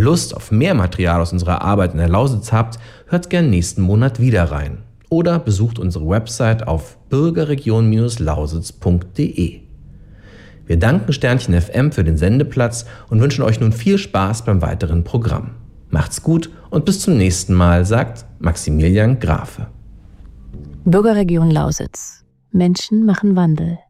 Lust auf mehr Material aus unserer Arbeit in der Lausitz habt, hört gern nächsten Monat wieder rein. Oder besucht unsere Website auf bürgerregion-lausitz.de. Wir danken Sternchen FM für den Sendeplatz und wünschen euch nun viel Spaß beim weiteren Programm. Macht's gut und bis zum nächsten Mal, sagt Maximilian Grafe. Bürgerregion Lausitz. Menschen machen Wandel.